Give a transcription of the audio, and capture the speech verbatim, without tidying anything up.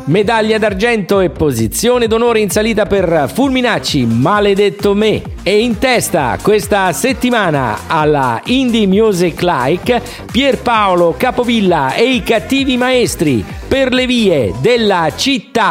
Medaglia d'argento e posizione d'onore in salita per Fulminacci, Maledetto me. E in testa questa settimana alla Indie Music Like Pierpaolo Capovilla e i Cattivi Maestri, Per le vie della città.